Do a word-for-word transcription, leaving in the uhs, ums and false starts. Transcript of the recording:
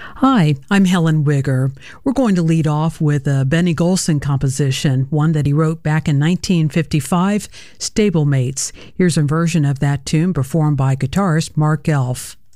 Hi, I'm Helen Wigger. We're going to lead off with a Benny Golson composition, one that he wrote back in nineteen fifty-five, Stablemates. Here's a version of that tune performed by guitarist Mark Elf.